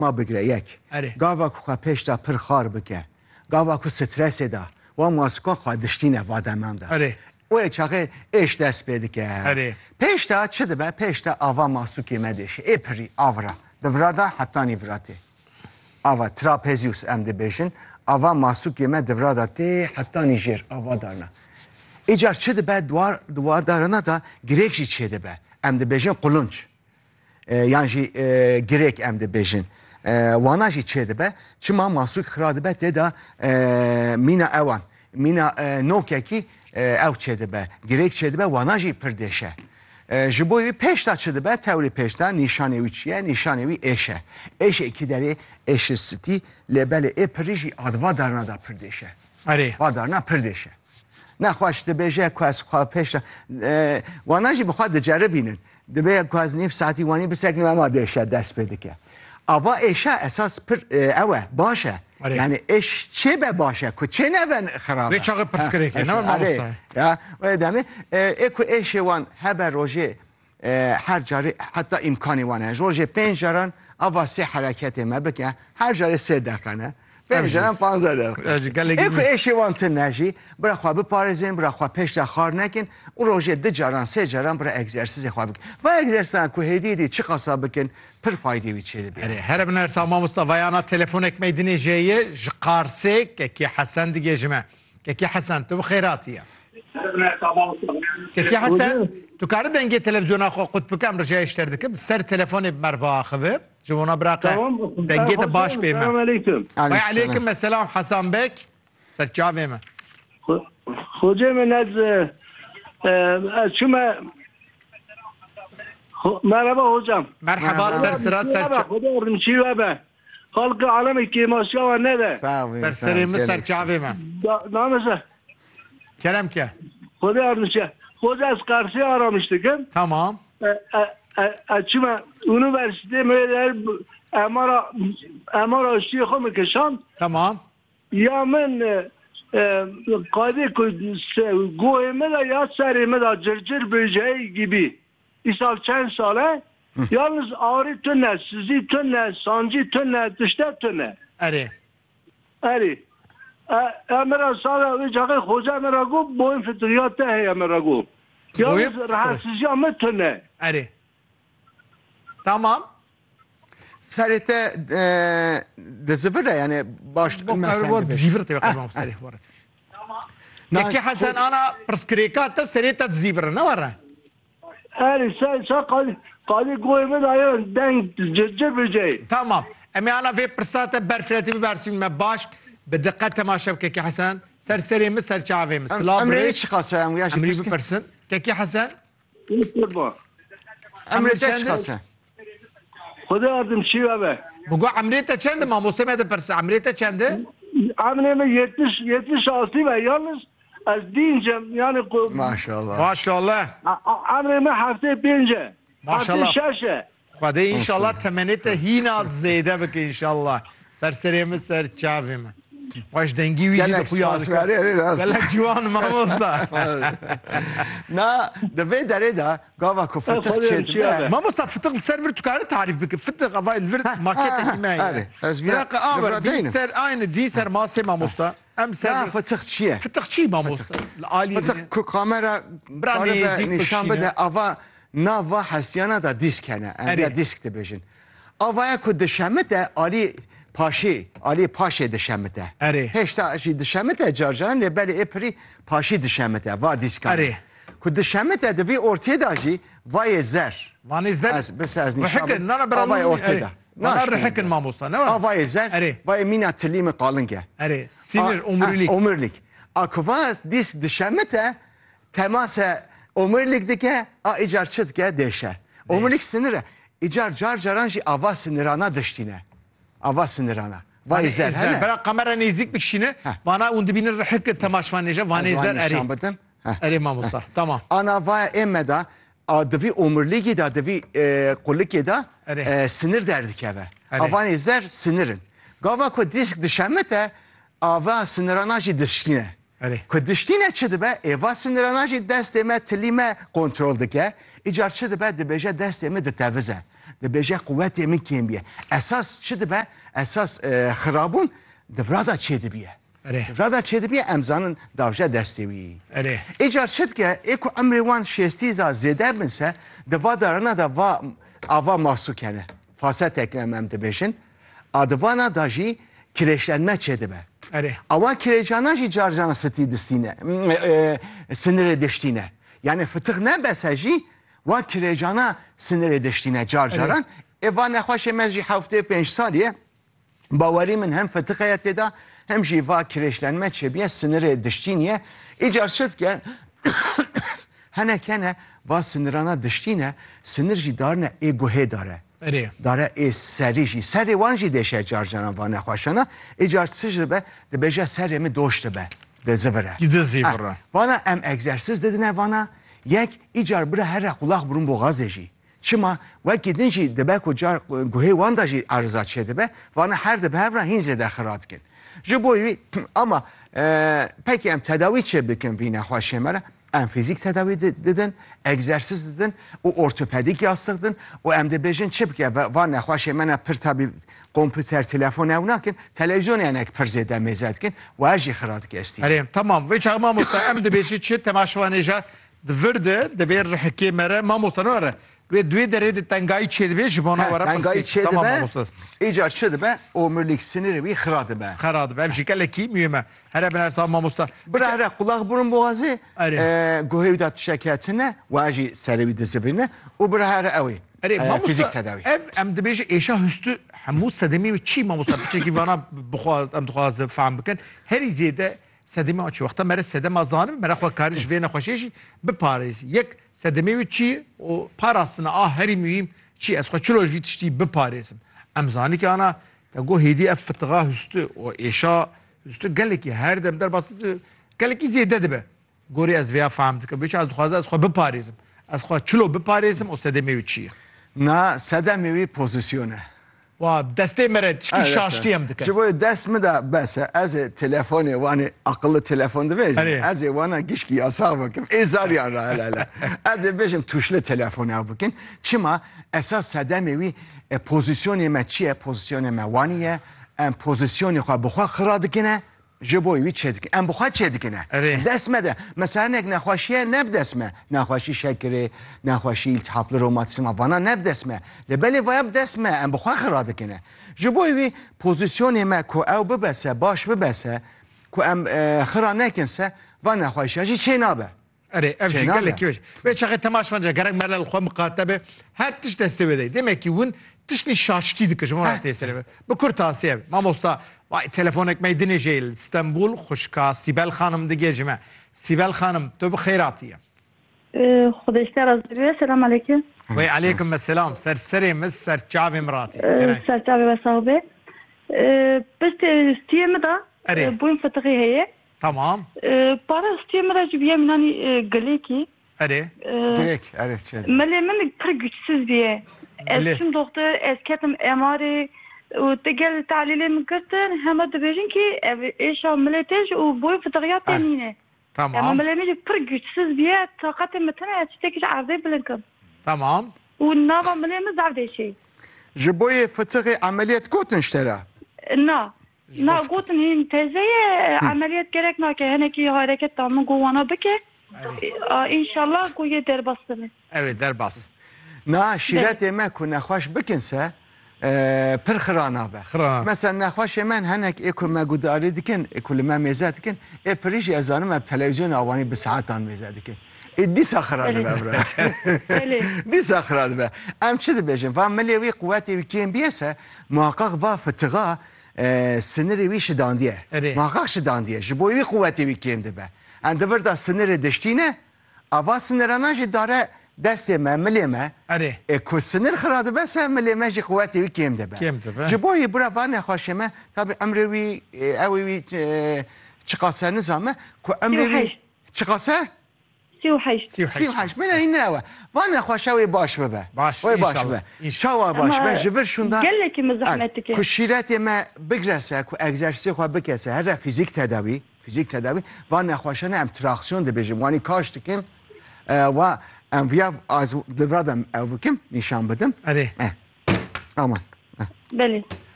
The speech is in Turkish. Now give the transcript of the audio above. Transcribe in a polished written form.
ما بگیره یک گاوا که خواه پیش دا پر خار بکه گاوا که سترس دا و ماسکان خواه دشتینه وادمان دا و چاقه ایش دست بیده که پیش دا چه دبه پیش دا آوا ماسوکی مدشه ای پری آورا دورادا حتی نیوراته آوا تراپزیوس ام ده بیشن آوا ماسوکی مد دورادا تی حتی نیجر آوا دارنا ایجار چه دبه دوار دارنا دا گریک جی چه دبه ام ده بیشن قلونچ yani gerek em de bejin wana jî çê dibe çima masûk xira dibe tê da mîna ewan mîna nokekî ew çê dibe gerek çê dibe wana jî pir dêşe ji bo wî pêş da çi dibe tewrî pêş da nîşanê wî çi ye nîşanê wî êş e êşê ikî derê êşi stî lêbelê ê pirî jî adva darna da pir dêşe va darna pir dêşe nexweş dibêje ku ez xwe pêş da wana jî bi xwe diceribînin دبی که از نیف ساعتی وانی بسکنیم اما دیشه دست بده که اوا ایشه اساس پر اوه باشه یعنی ایش چه به باشه که چه نبن خرابه چاقه پس کره که نه مالوسا یا و دمی ایکو ایش وان هبه روزه هر جاری حتی امکانی وانه روزه 5 جران اوا 3 حرکت ما بکه هر جاری 3 دقیقه نه 5 جران 15 دقیقه ایکو ایش وان تنجی برای خواب پارزین برای خواب پیش دخار نکن و روزه 2 جران 3 جران برای اگزرسیز خواب بکن و اگزرسیز که هدیدی چی قصا بکن پر فایده وی چه بیاره هر بنر ساما مصطفیانا تلفونک میدنی جیه جقارسه که حسن دیگه جمع که حسن تو بخیراتیه که حسن تو کار دنگی تلویزیون خو قط بکم رجای اشترده که سر تلفن مربا خبر جوانا براقه دنگی تا باش بیمه السلام علیکم و علیکم السلام حسن بک سر جاوه من خوجه من از شما مرحبا hocam مرحبا سر سرا سر خدا رمشی و به خلق عالمی که ماشاءالله نده سر سریم سر جاوه من نامسه کرم که خدا رمشی خود از قرصی آرامشتگم tamam چما üniversite müller امار آشتی خود میکشند tamam یا من قاعده که گوهمه دا یا سریمه دا جرجر بجایی gibi İsal çen sale yalnız ağrı tünne, sizi tünne, sancı tünne, dişte tünne. Eri. Emra sala ve cakı hoca emra go boyun fitriyatı hey emra go. Yalnız rahatsızca mı tünne. Eri. Tamam. Serite dizivire yani başlık mesela. Zivire tabii kalmam serih var. Peki Hasan ana preskrikata serite zivire ne var? Eri sen kali goyme dayan denk cırcır böceği. Tamam. Emi ana ve pırsata berfileti bir versin me baş بدقة تماشى كيكي حسن سرسري مس سرچاوي مس امري ايش خاصه وياش امري بيرسن كيكي حسن امري ايش خاصه خدا yardım شي بابا بقول عمريته چند ما موسمه ده برس عمريته چند عمريمه 76 ve yalnız az deyince yani maşallah maşallah عمريمه hafta bince maşallah şaşe خدا inşallah temenite hina zeyde bek inşallah سرسریم سر چاویم باش دنگی ویجی دو خیاز گلک جوان ماموستا نه دوی داره دا گاوا کو فتق چید ماموستا فتق سرور تکاره تعریف بکن فتق اوای الورد ماکت ایمانی براق آور دی سر aynı دی سر ماسه ماموستا ام سر فتق چیه فتق چی ماموستا فتق کو کامera نشان بده اوا ناوا حسیانا دا دیسک هنه یا دیسک دبیجن اوای کو دشمته علی Ali paşe dişemete. Heşta şey dişemete carcan lebeli epri paşi dişemete va diskan. Ku dişemete de vi ortaya da ji vay zer. Vay zer. Bes az nişan. Rehikin nana beraber. Vay ortada. Nana rehikin mamusta ne var? Vay zer. Vay mina telime qalınge. Sinir omurilik. Omurilik. Akva dis dişemete temasa omurilikdeki a icarçıtke deşe. Omurilik sinire. İcar carcaran ji ava sinirana diştine. Ava sinirana. Vay zer. Bırak kamera nezik bir kişine. Bana undi binir rehik temaşvanıca. Vay zer eri. Eri mamusta. Tamam. Ana vay emmeda adıvi omurligi da adıvi kulliki da sinir derdik eve. Avan zer sinirin. Gava ko disk dişemete ava siniranaji dişline. Ko dişline çıdı be eva siniranaji desteme tilime kontrol dike. İcar çıdı be de beje desteme de tevize. دبیجه قوت من کیم بیه اساس چه دبه اساس خرابون دفرادا چه دبیه دفرادا چه دبیه امزانن داوجه دستوی ایجار شد که ایکو امروان شستی زیده بنسه دوا دارنا دوا آوا محسو کنه فاسد اکرم هم دبیشن آدوانا داجی kireçlenme çedebe. Ama kireçana jî carcana stî distîne, sinirê diştîne. Yani fıtık ne besajî, wa kireçana sinirê diştîne carcaran. Eva nexweşê me jî heftê 5 salî bawerî min hem fıtık hayatê da hem jî va kireçlenme çebiye sinirê diştîniye. İcar şıt ke henek hene va sinirana diştîne, sinir jî darine ê guhê dare. داره ای سریشی سری وانجی دشه جارجانا وانه خوشانا اجارتش به دبیجه سری می دوشته به دزوره دزوره وانا ام egzersiz dedine vana یک ایجار بره هر قلاق برون boğazıcı çima ve gidinci debe kocar guhe vandajı arıza çede be vana her de bevra hinze de xarat kin jiboyu ama peki em tedavi çebikin vine xoşemere em fizik tedavi dedin, egzersiz dedin, o ortopedik yastık o em de bejin çipke ve var nexwaşê me pir tabi kompüter telefon ev nakin, televizyon yenek pir zêde mêzetkin ve jî xiradik estî. Tamam ve çağı mamosta em de bejî çi temaşvanêja divirdi dibê rihekê me re mamosta nore ve duê derê de tengayî çêdibe ji bona were tengayî çêdibe îcar çi dibe omurlik sinirê wî xira dibe. Xira dibe ev jî gelekî mühim e. Here bin her mamosta. Bira here kulak burun boğazı guhê da tişeketine ve jî serê wî dizivîne û bira here ew fizik tedavi. Ev em dibêje êşa hüstü hemû sedemî ve çî mamosta piçekî vana em dixwazim fehm bikin herî zêde sedemî açı wexta mere sedema zanim mere xwe karî ji vê nexweşê jî biparêzî yek sedemî ve çî û parastina herî mühim çî ez xwe çilo ji vî tiştî biparêzim em zanî ki ana te got hêdî ev fitiga hüstü û êşa hüstü gelekî her dem derbasî gelekî zêde dibe gorî ez vêya fehm dikim bêçe ez dixwazim ez xwe biparêzim ez xwe çilo biparêzim û sedemî ve çî ye na sedemî wî pozisyone destê me re tişkî şaştî em dikin. Ji bo dest mi da bese ez ê telefonê wanê akıllı telefon dibêjim ez ê wana gişkî yasa bikim ê zariyan ra hele ez ê bêjim tuşlu telefon ew bikin çima esas sedemê wî pozisyonê me çi ye pozisyonê me wanî ye em pozisyonê xwe bi xwe xira dikine ji bo wî çêdikin em bi xwe çêdikine dest me de mesela hinek nexweşiye neb dest me nexweşî şekerê nexweşî iltihaplı romatizma vana neb dest me li belê vaya dest me em bi xwe xira dikine ji bo wî pozisyonê me ku ew bibese baş bibese ku em xira nekinse va nexweşiya jî çê nabe ev jî gelekî ve ve çaxê temaşvanca gerek me li xwe miqatebe her tiş destê vedê demek ki hûn tiştî şaştî dikin ji wana têserê bi kur tasiye mamosta vay telefonek me dinêjê İstanbul xuşka Sibel Xanım digêjime Sibel Xanım tu bi xêratiye Xwedê razı be selam aleyküm ve aleyküm selam serserê me ser çavê me ratî ser çavê ve sahibe piştî stiyê me da bûyîn fitiqî heye tamam para stiyê me da ji biye min anî gelekî gelek melê min pir güçsüz biye ez çim doktor ez ketim emarê û te gel talîlê min kirtin hema dibêjin ki ev êşa milê tê ji û boy fitiqiya tê nîne tamam melê min jî pir güçsüz biye taqetê me tune ez tiştekî ji erdê bilinkim tamam û nava milê min zerdêşê ji boyê fitiqê ameliyat gotin iştera na gotin hîn teyzeye ameliyat gerek nake henekî hareket da min got bike înşallah got yê derbas dibe evet derbas na şîretê me ku nexweş bikinse pir xira nabe mesela nexweşê me henek ê ku me gudarî dikin ê ku li me mêze dikin ê pirî jî ez zanim ev televizyona awanî bi saetan mêze dikin ê dîsa xira dibe dîsa xira dibe em çi dibêjin va milê wî quwetê wî kêm biyese muhaqqaq va fitiqa sinirê wî şidandiye muhaqqaq şidandiye ji bo wî quwetê wî kêm dibe em divir da sinirê diştîne ava sinirana jî dare destê me milê me ku sinir xira dibe se milê me jî quwetê wî kêm dibe ji bo wî bira va nexweşê me tabi emrê wî ew wî çiqase nizame ku emrê wî çiqase 38 من این نه و نخواشه وی باش ببه وی باش ببه چاوا باش ببه جبر شوندا gelekî min zehmet ku şîretê me bigrese ku egzersîzê xwe bikese her fizik tedavi va nexweşane em traksiyon dibêjim wanî kaş dikim ve em viya az divradem ew bikim nîşan bidim Aman. Belê.